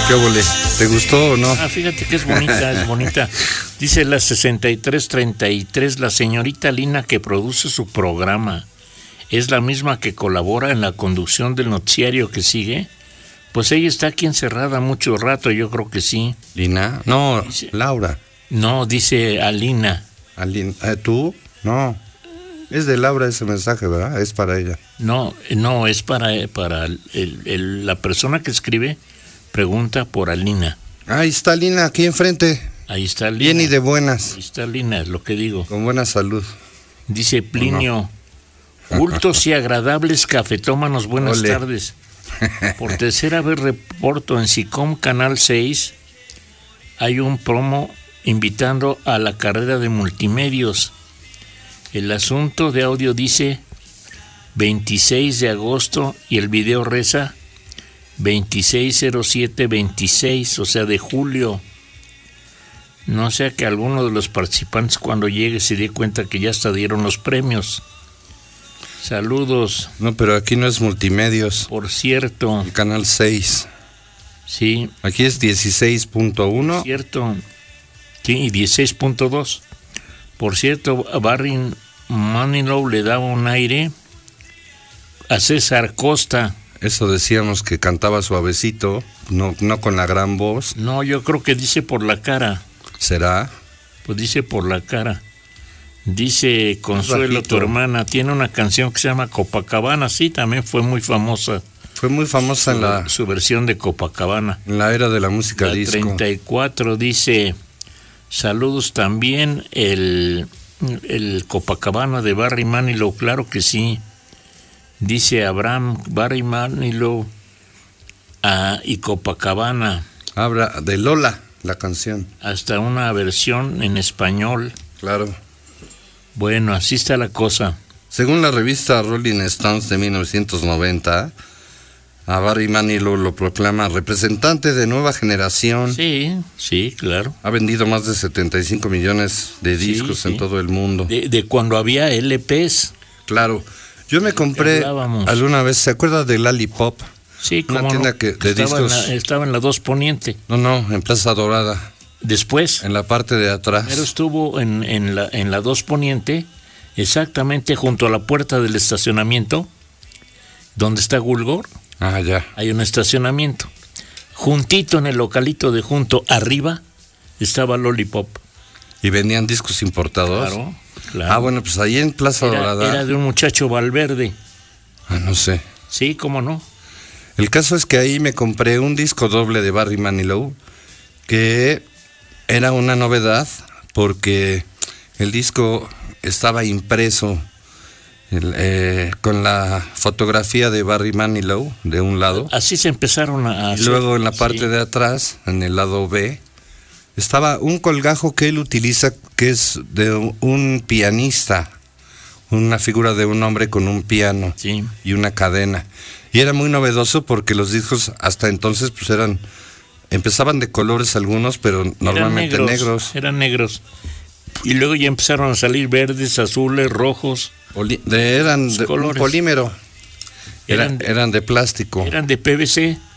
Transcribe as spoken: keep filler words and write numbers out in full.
¿Qué obole? ¿Te gustó o no? Ah, fíjate que es bonita, es bonita. Dice la sesenta y tres treinta y tres, la señorita Lina que produce su programa, ¿es la misma que colabora en la conducción del noticiario que sigue? Pues ella está aquí encerrada mucho rato, yo creo que sí. ¿Lina? No, Dice, Laura. No, dice Alina. Alina. ¿Eh, ¿Tú? No. Es de Laura ese mensaje, ¿verdad? Es para ella. No, no, es para, para el, el, la persona que escribe, pregunta por Alina. Ahí está Lina, aquí enfrente. Ahí está Lina. Bien y de buenas. Ahí está Lina, es lo que digo. Con buena salud. Dice Plinio, no. Cultos y agradables cafetómanos, buenas Ole. tardes. Por tercera vez reporto en SICOM Canal seis, hay un promo invitando a la carrera de multimedios. El asunto de audio dice veintiséis de agosto y el video reza veintiséis cero siete veintiséis, o sea, de julio. No sea que alguno de los participantes cuando llegue se dé cuenta que ya hasta dieron los premios. Saludos. No, pero aquí no es multimedios. Por cierto. El canal seis. Sí. Aquí es dieciséis punto uno. Por cierto. Sí, y dieciséis punto dos. Por cierto, Barry Manilow le daba un aire a César Costa. Eso decíamos que cantaba suavecito, no, no con la gran voz. No, yo creo que dice por la cara. ¿Será? Pues dice por la cara. Dice Consuelo, tu hermana, tiene una canción que se llama Copacabana, sí, también fue muy famosa. Fue muy famosa su, en la... Su versión de Copacabana. En la era de la música la disco. treinta y cuatro dice, saludos también, el, el Copacabana de Barry Manilow, claro que sí. Dice Abraham, Barry Manilow ah, y Copacabana. Habla de Lola, la canción. Hasta una versión en español. Claro. Bueno, así está la cosa. Según la revista Rolling Stones de mil novecientos noventa, a Barry Manilow lo proclama representante de nueva generación. Sí, sí, claro. Ha vendido más de setenta y cinco millones de discos sí, en sí. todo el mundo. De, de cuando había L Pes. Claro. Yo me compré alguna vez, ¿se acuerda de Lollipop? Sí, como una tienda no, que, de estaba discos. En la, estaba en la dos Poniente. No, no, en Plaza Dorada. Después. En la parte de atrás. Pero estuvo en, en la en la dos Poniente, exactamente junto a la puerta del estacionamiento, donde está Gulgor. Ah, ya. Hay un estacionamiento. Juntito en el localito de junto, arriba, estaba Lollipop. ¿Y vendían discos importados? Claro, claro. Ah, bueno, pues ahí en Plaza era, Dorada. Era de un muchacho Valverde. Ah, no sé. Sí, cómo no. El caso es que ahí me compré un disco doble de Barry Manilow, que era una novedad porque el disco estaba impreso el, eh, con la fotografía de Barry Manilow de un lado. Así se empezaron a hacer. Y luego en la parte sí. de atrás, en el lado B, estaba un colgajo que él utiliza, que es de un pianista, una figura de un hombre con un piano sí. y una cadena. Y era muy novedoso porque los discos hasta entonces pues eran, empezaban de colores algunos, pero normalmente eran negros, negros. Eran negros. Y luego ya empezaron a salir verdes, azules, rojos. Poli- de, eran de un polímero. Eran, eran, eran de plástico. Eran de P V C.